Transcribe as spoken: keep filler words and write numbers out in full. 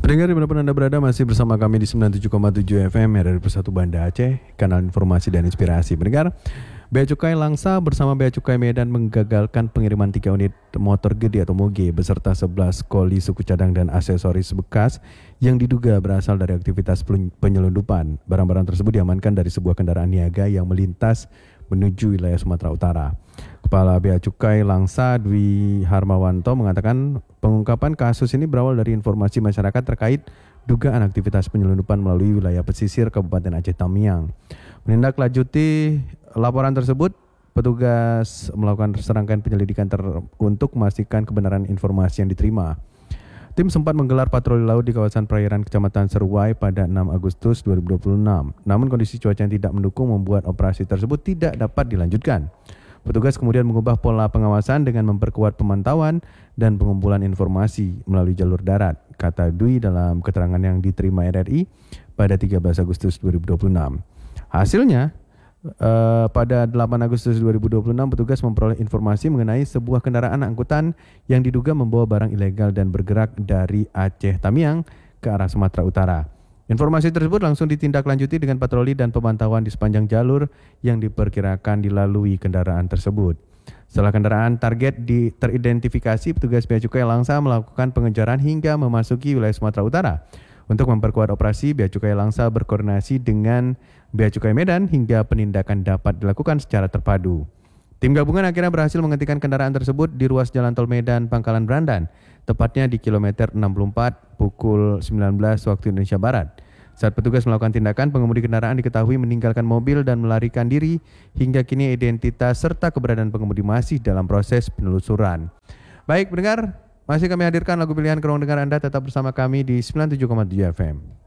Pendengar dimanapun Anda berada, masih bersama kami di sembilan puluh tujuh koma tujuh F M R R I Persatu Banda Aceh, kanal informasi dan inspirasi. Pendengar, Bea Cukai Langsa bersama Bea Cukai Medan menggagalkan pengiriman tiga unit motor gede atau moge beserta sebelas koli suku cadang dan aksesoris bekas yang diduga berasal dari aktivitas penyelundupan. Barang-barang tersebut diamankan dari sebuah kendaraan niaga yang melintas menuju wilayah Sumatera Utara. Kepala Bea Cukai Langsa Dwi Harmawanto mengatakan pengungkapan kasus ini berawal dari informasi masyarakat terkait dugaan aktivitas penyelundupan melalui wilayah pesisir Kabupaten Aceh Tamiang. Menindaklanjuti laporan tersebut, petugas melakukan serangkaian penyelidikan ter- untuk memastikan kebenaran informasi yang diterima. Tim sempat menggelar patroli laut di kawasan perairan Kecamatan Seruai pada enam Agustus dua ribu dua puluh enam. Namun kondisi cuaca yang tidak mendukung membuat operasi tersebut tidak dapat dilanjutkan. Petugas kemudian mengubah pola pengawasan dengan memperkuat pemantauan dan pengumpulan informasi melalui jalur darat, kata Dwi dalam keterangan yang diterima R R I pada tiga belas Agustus dua ribu dua puluh enam. Hasilnya, Uh, pada delapan Agustus dua ribu dua puluh enam, petugas memperoleh informasi mengenai sebuah kendaraan angkutan yang diduga membawa barang ilegal dan bergerak dari Aceh Tamiang ke arah Sumatera Utara. Informasi tersebut langsung ditindaklanjuti dengan patroli dan pemantauan di sepanjang jalur yang diperkirakan dilalui kendaraan tersebut. Setelah kendaraan target di, teridentifikasi, petugas Bea Cukai Langsa melakukan pengejaran hingga memasuki wilayah Sumatera Utara. Untuk memperkuat operasi, Bea Cukai Langsa berkoordinasi dengan Bea Cukai Medan hingga penindakan dapat dilakukan secara terpadu. Tim gabungan akhirnya berhasil menghentikan kendaraan tersebut di ruas Jalan Tol Medan Pangkalan Brandan, tepatnya di kilometer enam puluh empat pukul sembilan belas waktu Indonesia Barat. Saat petugas melakukan tindakan, pengemudi kendaraan diketahui meninggalkan mobil dan melarikan diri. Hingga kini identitas serta keberadaan pengemudi masih dalam proses penelusuran. Baik pendengar, masih kami hadirkan lagu pilihan ke ruang dengar Anda. Tetap bersama kami di sembilan puluh tujuh koma tujuh F M.